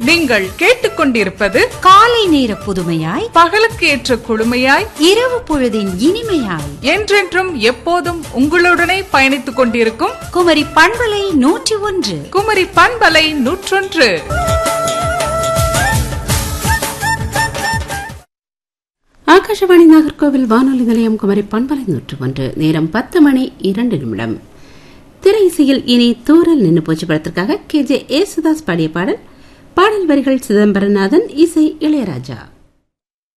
நீங்கள் கேட்டுக்கொண்டிருப்பது காலை நேர புதுமையாய், பகலுக்கு ஏற்ற குழுமையாய், இரவு பொழுதின் இனிமையாய், என்றென்றும் எப்போதும் உங்களுடனே பயணித்துக் கொண்டிருக்கும் குமரி பண்பலை 101. குமரி பண்பலை 101. ஆகாஷவாணி நாகர்கோவில் வானொலி நிலையம், குமரி பண்பலை 101. நேரம் 10:02. திரை இசையில் இனி தூரல் நின்று போச்சு படத்திற்காக KJ யேசுதாஸ் பாடிய பாடல் வரிகள் சிதம்பரநாதன், இசை இளையராஜா.